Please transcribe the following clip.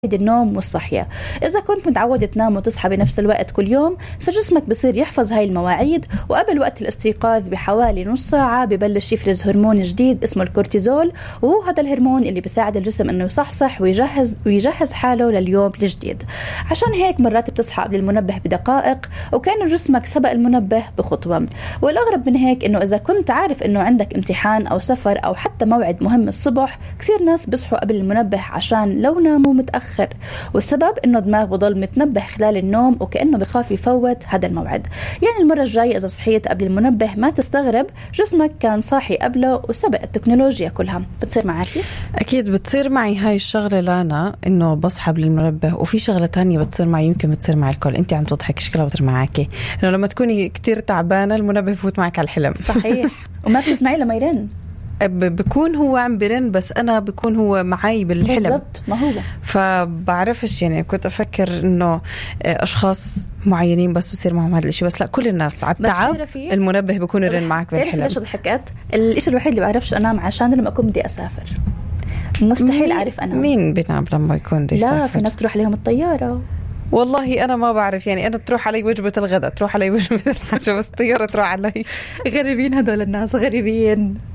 النوم والصحية. إذا كنت متعودة تنام وتصحى بنفس الوقت كل يوم فجسمك بصير يحفظ هاي المواعيد، وقبل وقت الاستيقاظ بحوالي نص ساعة ببلش يفرز هرمون جديد اسمه الكورتيزول، وهو هذا الهرمون اللي بيساعد الجسم إنه يصحصح ويجهز حاله لليوم الجديد. عشان هيك مرات بتصحى قبل المنبه بدقائق وكأنه جسمك سبق المنبه بخطوة. والأغرب من هيك إنه إذا كنت عارف إنه عندك امتحان أو سفر أو حتى موعد مهم الصبح، كثير ناس بيصحوا قبل المنبه عشان لو ناموا متأخر، والسبب انه دماغ بضل متنبه خلال النوم وكأنه بخاف يفوت هذا الموعد. يعني المرة الجاية اذا صحيت قبل المنبه ما تستغرب، جسمك كان صاحي قبله وسبق التكنولوجيا كلها. بتصير معاكي؟ اكيد بتصير معي هاي الشغلة لانا، انه بصحى قبل المنبه. وفي شغلة تانية بتصير معي، يمكن بتصير مع الكل، انت عم تضحك شكلها بتصير معاكي، انه لما تكوني كتير تعبانة المنبه يفوت معك على الحلم. صحيح. وما بتسمعي لما يرن، بكون هو عم برن بس أنا بكون هو معي بالحلم بالضبط. ما هو فبعرفش، يعني كنت أفكر إنه أشخاص معينين بس بصير معهم هذا الشيء، بس لا، كل الناس على التعب المنبه بكون يرن معك بالحلم. ليش ضحكت؟ الإشي الوحيد اللي بعرفش أنام عشان لما أكون بدي أسافر مستحيل أعرف أنام. مين بنام لما يكون بدي يسافر؟ لا، في ناس تروح عليهم الطيارة. والله أنا ما بعرف، يعني أنا تروح علي وجبة الغداء، تروح علي وجبة العشاء، بس الطيارة تروح علي. غريبين هدول الناس، غريبين.